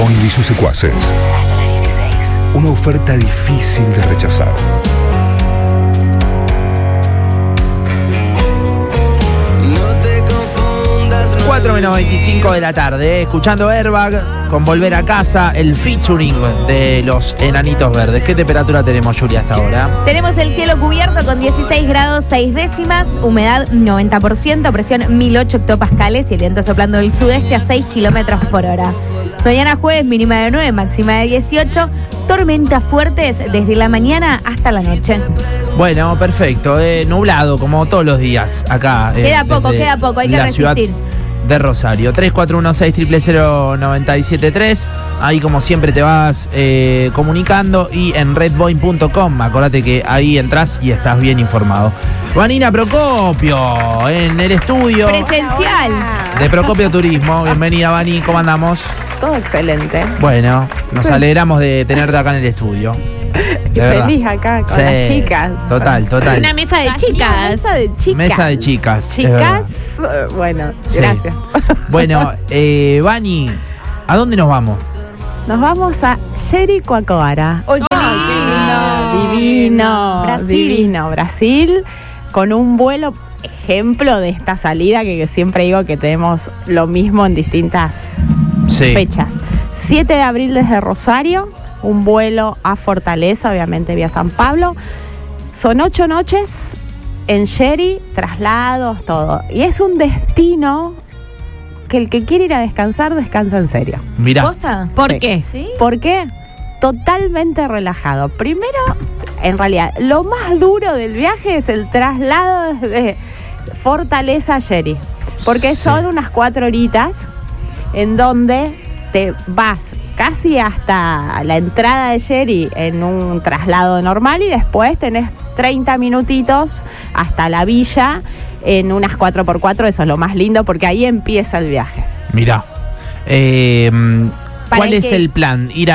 Boing y sus secuaces. Una oferta difícil de rechazar. 4:25 de la tarde, escuchando Airbag con Volver a Casa, el featuring de los Enanitos Verdes. ¿Qué temperatura tenemos, Julia, hasta ahora? Tenemos el cielo cubierto con 16 grados 6 décimas, humedad 90%, presión 1008 hectopascales y el viento soplando del sudeste a 6 kilómetros por hora. Mañana jueves, mínima de 9, máxima de 18. Tormentas fuertes desde la mañana hasta la noche. Bueno, perfecto. Nublado, como todos los días acá. Queda poco, hay que resistir. De Rosario, 3416-00973. Ahí, como siempre, te vas comunicando. Y en redboing.com, acordate que ahí entras y estás bien informado. Vanina Procopio en el estudio presencial de Procopio Turismo. Bienvenida, Vani, ¿cómo andamos? Todo excelente. Bueno, nos alegramos de tenerte acá en el estudio. Y feliz acá con las chicas. Total. Una mesa de chicas. Mesa de chicas. Chicas, bueno, sí. Gracias. Bueno, Vani, ¿a dónde nos vamos? Nos vamos a Jericoacoara. ¡Uy, qué lindo! Divino, Brasil, con un vuelo ejemplo de esta salida que siempre digo que tenemos lo mismo en distintas fechas. 7 de abril desde Rosario, un vuelo a Fortaleza, obviamente vía San Pablo. Son 8 noches en Jeri, traslados, todo. Y es un destino que el que quiere ir a descansar, descansa en serio. Mirá. ¿Posta? ¿Por qué? ¿Sí? ¿Por qué? Totalmente relajado. Primero, en realidad, lo más duro del viaje es el traslado desde Fortaleza a Jeri. Porque son unas 4 horitas en donde te vas casi hasta la entrada de Jeri en un traslado normal y después tenés 30 minutitos hasta la villa en unas 4x4. Eso es lo más lindo porque ahí empieza el viaje. Mirá. ¿Cuál es el plan? ¿Ir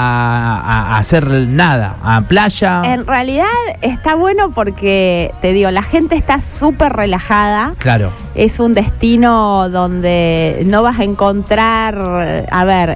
a hacer nada? ¿A playa? En realidad está bueno porque, te digo, la gente está súper relajada. Claro. Es un destino donde no vas a encontrar,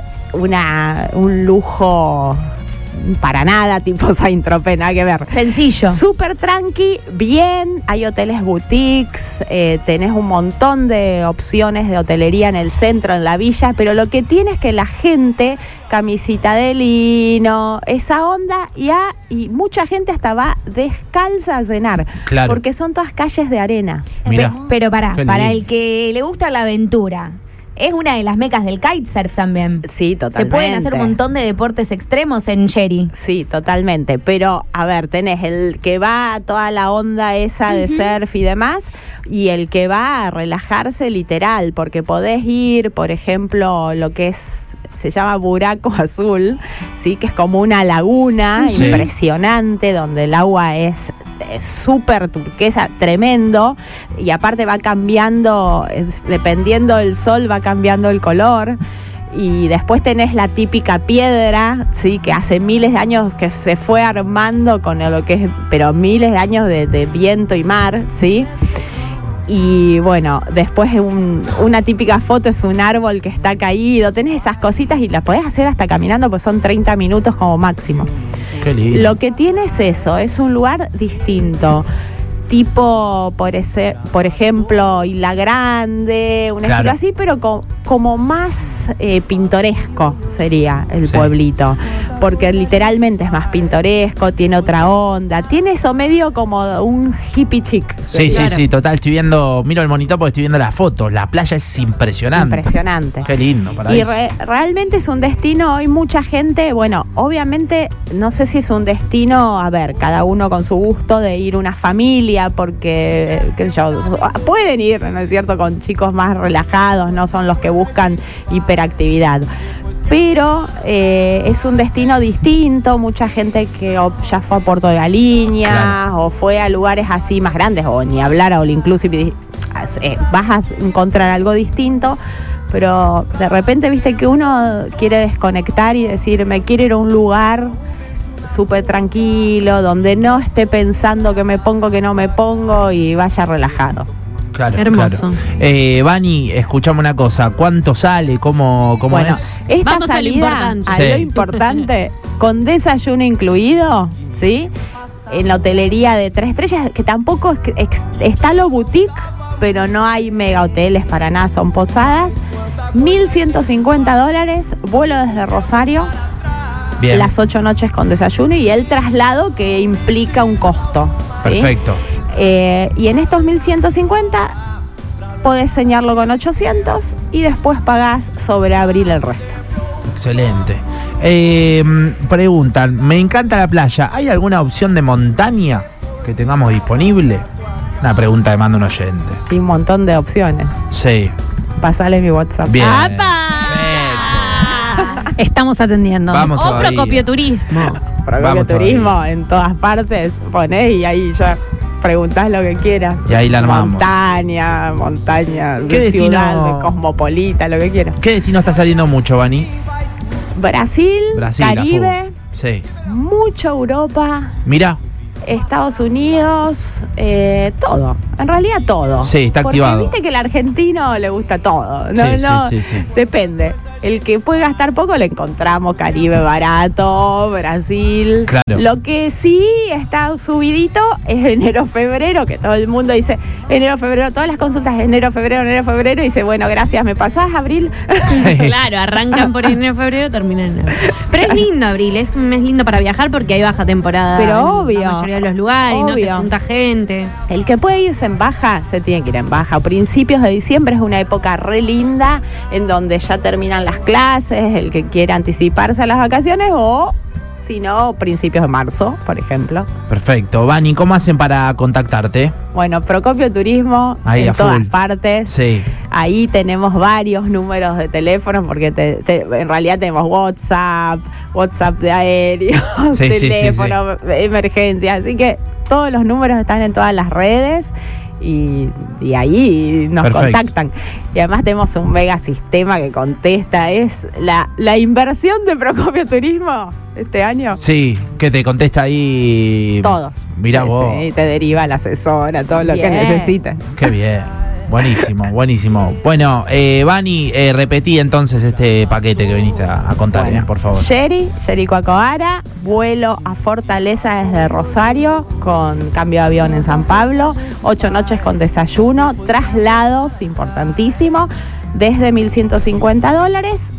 un lujo para nada, tipo Saint-Tropez, nada que ver. Sencillo. Súper tranqui, bien, hay hoteles boutiques, tenés un montón de opciones de hotelería en el centro, en la villa, pero lo que tiene es que la gente, camisita de lino, esa onda, y mucha gente hasta va descalza a cenar, claro, porque son todas calles de arena. Mirá. Pero para el que le gusta la aventura, es una de las mecas del kitesurf también. Sí, totalmente. Se pueden hacer un montón de deportes extremos en Jeri. Sí, totalmente. Pero, tenés el que va a toda la onda esa de surf y demás, y el que va a relajarse literal, porque podés ir, por ejemplo, lo que se llama Buraco Azul, ¿sí? Que es como una laguna impresionante, donde el agua es súper turquesa, tremendo, y aparte va cambiando, dependiendo del sol, va cambiando el color. Y después tenés la típica piedra, sí, que hace miles de años que se fue armando con lo que es, pero miles de años de viento y mar, sí. Y bueno, después una típica foto es un árbol que está caído. Tenés esas cositas y las podés hacer hasta caminando, pues son 30 minutos como máximo. Qué lindo. Lo que tiene es eso, es un lugar distinto. Tipo, por ejemplo, Isla Grande, un estilo así, pero como más pintoresco sería el pueblito. Porque literalmente es más pintoresco, tiene otra onda, tiene eso medio como un hippie chic. Sí, claro. Sí, total, miro el monitor porque estoy viendo las fotos, la playa es impresionante. Impresionante. Qué lindo, para y realmente es un destino, hoy mucha gente, bueno, obviamente, no sé si es un destino, cada uno con su gusto de ir una familia, porque, pueden ir, ¿no es cierto?, con chicos más relajados, no son los que buscan hiperactividad. Pero es un destino distinto, mucha gente que ya fue a Puerto de Galiñas, claro, o fue a lugares así más grandes, o ni hablar a All Inclusive, vas a encontrar algo distinto, pero de repente viste que uno quiere desconectar y decir, me quiero ir a un lugar súper tranquilo, donde no esté pensando que me pongo, que no me pongo, y vaya relajado. Claro, Hermoso. claro. Vani, escuchame una cosa. ¿Cuánto sale? ¿Cómo Bueno, es? esta Vamos a lo salida, importante. a Sí. lo importante, con desayuno incluido, ¿sí? En la hotelería de 3 estrellas, que tampoco es está lo boutique, pero no hay mega hoteles para nada, son posadas. $1,150, vuelo desde Rosario, Bien. las 8 noches con desayuno y el traslado que implica un costo. ¿sí? Perfecto. Y en estos 1.150 podés señarlo con 800 y después pagás sobre abril el resto. Excelente. Preguntan, me encanta la playa. ¿Hay alguna opción de montaña que tengamos disponible? Una pregunta que manda un oyente. Y un montón de opciones. Sí. Pasale mi WhatsApp. Bien. Estamos atendiendo. Vamos o todavía. Procopio Turismo. Procopio Vamos Turismo en todas partes. Ponés y ahí ya preguntás lo que quieras. Y ahí la armamos. Montaña, ¿Qué ciudad, destino? de cosmopolita, lo que quieras. ¿Qué destino está saliendo mucho, Vani? Brasil, Brasil, a Caribe, full. Sí. mucho Europa, Mira, Estados Unidos, todo. En realidad todo. Sí, está Porque activado. viste que al argentino le gusta todo. No, Sí, no, sí, sí. depende. El que puede gastar poco le encontramos Caribe barato, Brasil. Claro. Lo que sí está subidito es enero, febrero, que todo el mundo dice enero, febrero, todas las consultas enero, febrero, y dice, bueno, gracias, ¿me pasás abril? Claro, arrancan por enero, febrero, terminan en enero. Pero es lindo abril, es un mes lindo para viajar porque hay baja temporada. Pero en obvio, la mayoría de los lugares, no te obvio. junta gente. El que puede irse en baja, se tiene que ir en baja. Principios de diciembre es una época re linda, en donde ya terminan las clases, el que quiera anticiparse a las vacaciones, o si no, principios de marzo, por ejemplo. perfecto. Vani, ¿cómo hacen para contactarte? Bueno, Procopio Turismo Ahí, a en todas full. partes. Sí. Ahí tenemos varios números de teléfono, porque en realidad tenemos WhatsApp de aéreo, Sí, sí, teléfono, emergencia. Así que todos los números están en todas las redes. Y ahí nos Perfecto. contactan. Y además tenemos un mega sistema que contesta. Es la inversión de Procopio Turismo este año. Sí, que te contesta ahí. Todos. Mirá vos. Sí, te deriva la asesora, todo lo que Bien. necesitas. Qué bien. Buenísimo, buenísimo. Bueno, Vani, repetí entonces este paquete que viniste a contar, Bueno, por favor. Sherry Coacoara, vuelo a Fortaleza desde Rosario con cambio de avión en San Pablo, 8 noches con desayuno, traslados, importantísimo, desde $1,150.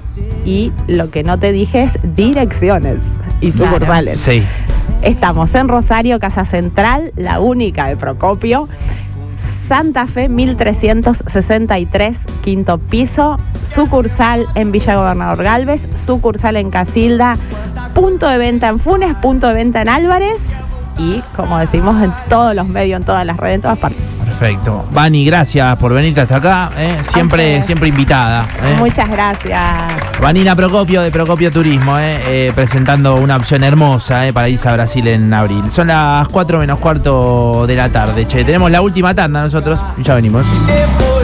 Y lo que no te dije es direcciones y Claro. sucursales. Sí. Estamos en Rosario, Casa Central, la única de Procopio. Santa Fe 1363, quinto piso, sucursal en Villa Gobernador Galvez, sucursal en Casilda, punto de venta en Funes, punto de venta en Álvarez y, como decimos, en todos los medios, en todas las redes, en todas partes. Perfecto. Vani, gracias por venirte hasta acá. Siempre, ustedes. siempre invitada. Muchas gracias. Vanina Procopio de Procopio Turismo, presentando una opción hermosa para irse a Brasil en abril. Son las 4 menos cuarto de la tarde. Che, tenemos la última tanda nosotros y ya venimos.